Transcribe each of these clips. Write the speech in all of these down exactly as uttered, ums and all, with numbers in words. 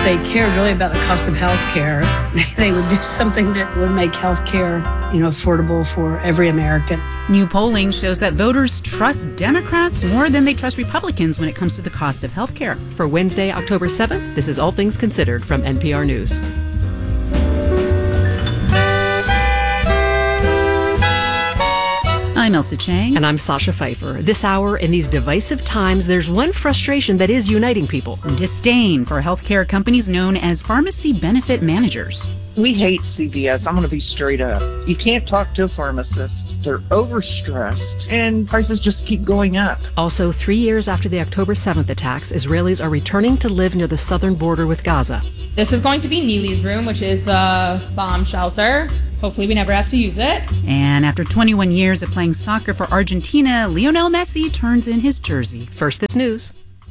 they cared really about the cost of health care, they would do something that would make health care, you know, affordable for every American. New polling shows that voters trust Democrats more than they trust Republicans when it comes to the cost of health care. For Wednesday, October seventh, this is All Things Considered from N P R News. I'm Elsa Chang. And I'm Sasha Pfeiffer. This hour, in these divisive times, there's one frustration that is uniting people. Disdain for healthcare companies known as pharmacy benefit managers. We hate C V S. I'm going to be straight up. You can't talk to a pharmacist. They're overstressed, and prices just keep going up. Also, three years after the October seventh attacks, Israelis are returning to live near the southern border with Gaza. This is going to be Neely's room, which is the bomb shelter. Hopefully we never have to use it. And after twenty-one years of playing soccer for Argentina, Lionel Messi turns in his jersey. First, this news.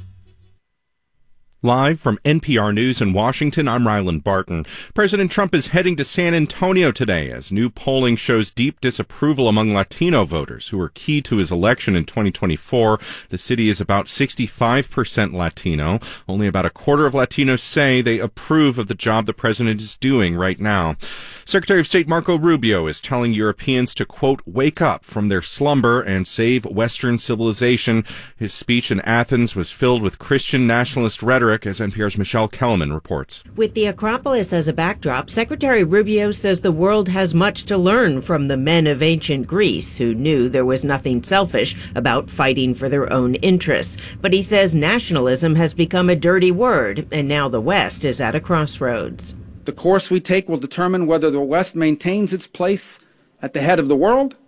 Live from N P R News in Washington, I'm Ryland Barton. President Trump is heading to San Antonio today as new polling shows deep disapproval among Latino voters who were key to his election in twenty twenty-four. The city is about sixty-five percent Latino. Only about a quarter of Latinos say they approve of the job the president is doing right now. Secretary of State Marco Rubio is telling Europeans to, quote, wake up from their slumber and save Western civilization. His speech in Athens was filled with Christian nationalist rhetoric, as N P R's Michelle Kellerman reports. With the Acropolis as a backdrop, Secretary Rubio says the world has much to learn from the men of ancient Greece who knew there was nothing selfish about fighting for their own interests. But he says nationalism has become a dirty word, and now the West is at a crossroads. The course we take will determine whether the West maintains its place at the head of the world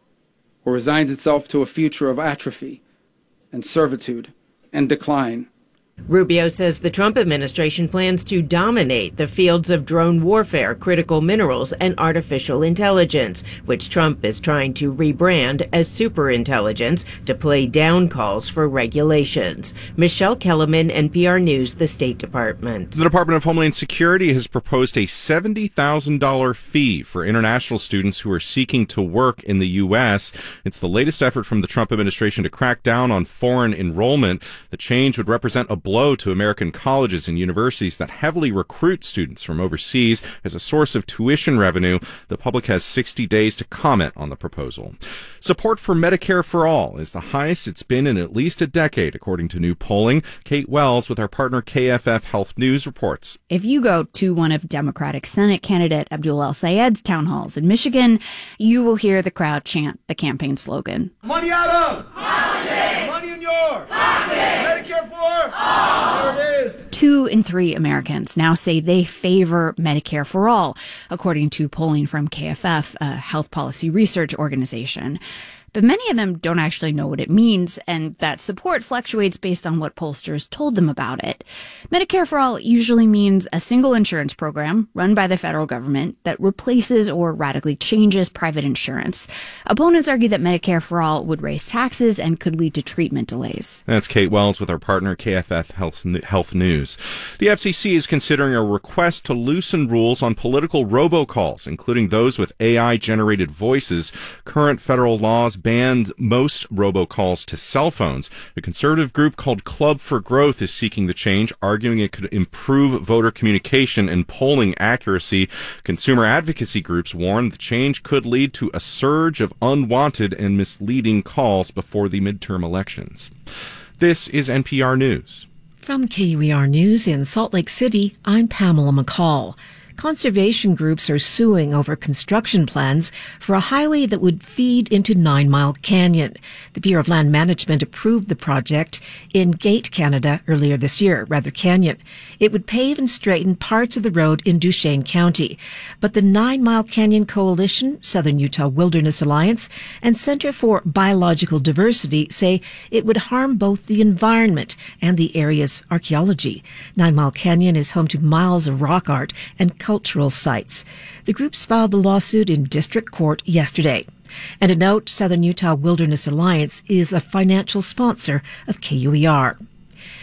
or resigns itself to a future of atrophy and servitude and decline. Rubio says the Trump administration plans to dominate the fields of drone warfare, critical minerals, and artificial intelligence, which Trump is trying to rebrand as superintelligence to play down calls for regulations. Michelle Kellerman, N P R News, the State Department. The Department of Homeland Security has proposed a seventy thousand dollars fee for international students who are seeking to work in the U S. It's the latest effort from the Trump administration to crack down on foreign enrollment. The change would represent a blow to American colleges and universities that heavily recruit students from overseas as a source of tuition revenue. The public has sixty days to comment on the proposal. Support for Medicare for All is the highest it's been in at least a decade, according to new polling. Kate Wells with our partner K F F Health News reports. If you go to one of Democratic Senate candidate Abdul El-Sayed's town halls in Michigan, you will hear the crowd chant the campaign slogan. Money out of politics. Money in your pocket. Medicare for all. There it is. Two in three Americans now say they favor Medicare for all, according to polling from K F F, a health policy research organization. But many of them don't actually know what it means, and that support fluctuates based on what pollsters told them about it. Medicare for All usually means a single insurance program run by the federal government that replaces or radically changes private insurance. Opponents argue that Medicare for All would raise taxes and could lead to treatment delays. That's Kate Wells with our partner K F F Health, Health News. The F C C is considering a request to loosen rules on political robocalls, including those with A I-generated voices. Current federal laws banned most robocalls to cell phones. A conservative group called Club for Growth is seeking the change, arguing it could improve voter communication and polling accuracy. Consumer advocacy groups warn the change could lead to a surge of unwanted and misleading calls before the midterm elections. This is N P R News. From K U E R News in Salt Lake City, I'm Pamela McCall. Conservation groups are suing over construction plans for a highway that would feed into Nine Mile Canyon. The Bureau of Land Management approved the project in Gate, Canada, earlier this year, Rather Canyon. It would pave and straighten parts of the road in Duchesne County. But the Nine Mile Canyon Coalition, Southern Utah Wilderness Alliance, and Center for Biological Diversity say it would harm both the environment and the area's archaeology. Nine Mile Canyon is home to miles of rock art and cultural sites. The groups filed the lawsuit in district court yesterday. And a note, Southern Utah Wilderness Alliance is a financial sponsor of K U E R.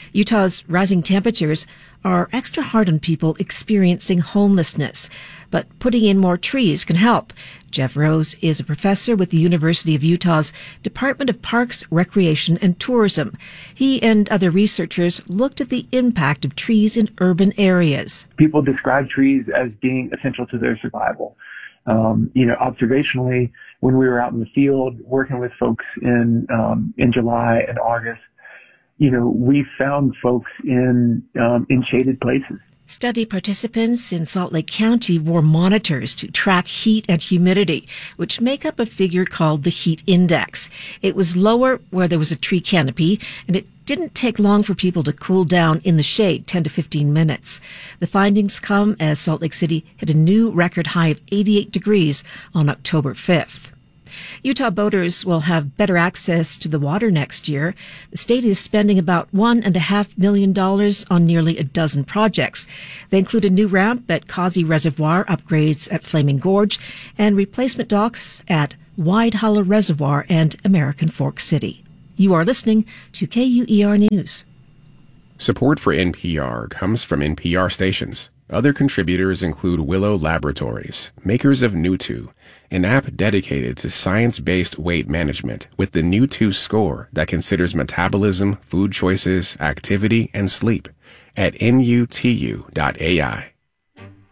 Utah's rising temperatures are extra hard on people experiencing homelessness, but putting in more trees can help. Jeff Rose is a professor with the University of Utah's Department of Parks, Recreation, and Tourism. He and other researchers looked at the impact of trees in urban areas. People describe trees as being essential to their survival. Um, you know, observationally, when we were out in the field working with folks in um, in July and August, you know, we found folks in um, in shaded places. Study participants in Salt Lake County wore monitors to track heat and humidity, which make up a figure called the heat index. It was lower where there was a tree canopy, and it didn't take long for people to cool down in the shade, ten to fifteen minutes. The findings come as Salt Lake City hit a new record high of eighty-eight degrees on October fifth. Utah boaters will have better access to the water next year. The state is spending about one and a half million dollars on nearly a dozen projects. They include a new ramp at Causey Reservoir, upgrades at Flaming Gorge, and replacement docks at Wide Hollow Reservoir and American Fork City. You are listening to K U E R News. Support for N P R comes from N P R stations. Other contributors include Willow Laboratories, makers of Newtwo, an app dedicated to science-based weight management with the Newtwo score that considers metabolism, food choices, activity, and sleep at N U T U dot A I.